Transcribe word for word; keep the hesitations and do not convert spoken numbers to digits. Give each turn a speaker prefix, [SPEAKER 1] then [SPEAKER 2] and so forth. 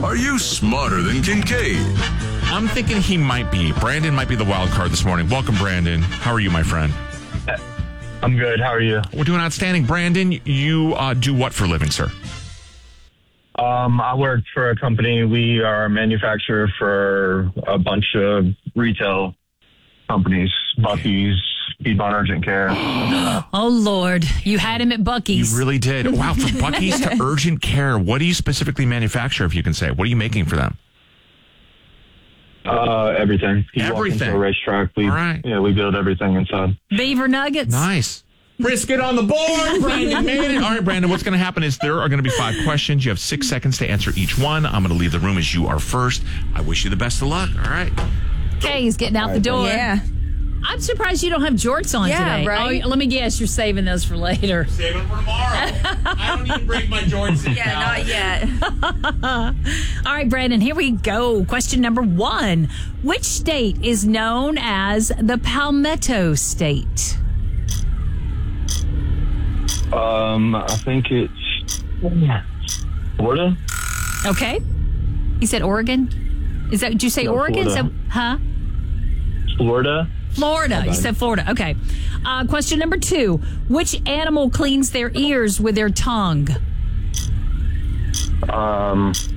[SPEAKER 1] Are you smarter than Kincaid?
[SPEAKER 2] I'm thinking he might be. Brandon might be the wild card this morning. Welcome, Brandon. How are you, my friend?
[SPEAKER 3] I'm good. How are you?
[SPEAKER 2] We're doing outstanding. Brandon, you uh, do what for a living, sir?
[SPEAKER 3] Um, I work for a company. We are a manufacturer for a bunch of retail companies, Buc-ee's, Piedmont Urgent Care.
[SPEAKER 4] Oh, Lord. You had him at Buc-ee's.
[SPEAKER 2] You really did. Wow, from Buc-ee's to Urgent Care, what do you specifically manufacture, if you can say? What are you making for them?
[SPEAKER 3] Uh, everything. You walk
[SPEAKER 2] Everything.
[SPEAKER 3] into a racetrack. We,
[SPEAKER 2] All right.
[SPEAKER 3] Yeah, we build everything inside.
[SPEAKER 4] Beaver nuggets.
[SPEAKER 2] Nice. Brisket on the board. Brandon made it. All right, Brandon, what's going to happen is there are going to be five questions. You have six seconds to answer each one. I'm going to leave the room as you are first. I wish you the best of luck. All right.
[SPEAKER 4] Okay, he's getting out the door.
[SPEAKER 5] Yeah.
[SPEAKER 4] I'm surprised you don't have jorts on
[SPEAKER 5] Yeah,
[SPEAKER 4] today.
[SPEAKER 5] right?
[SPEAKER 4] Oh, let me guess, you're saving those for later.
[SPEAKER 2] Save them for tomorrow. I don't even break my joints in
[SPEAKER 5] Yeah, not yet.
[SPEAKER 4] All right, Brandon, here we go. Question number one. Which state is known as the Palmetto State?
[SPEAKER 3] Um, I think it's Florida.
[SPEAKER 4] Okay. You said Oregon? Is that, did you say
[SPEAKER 3] No,
[SPEAKER 4] Oregon?
[SPEAKER 3] Florida.
[SPEAKER 4] So, huh?
[SPEAKER 3] Florida.
[SPEAKER 4] Florida. You said Florida. Okay. Uh, question number two. Which animal cleans their ears with their tongue?
[SPEAKER 3] Um,